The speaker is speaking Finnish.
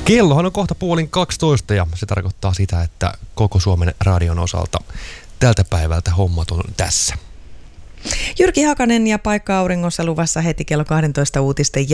Kellohan on kohta 11:30 ja se tarkoittaa sitä, että koko Suomen radion osalta tältä päivältä hommat on tässä. Jyrki Hakanen ja paikka auringossa luvassa heti kello 12 uutisten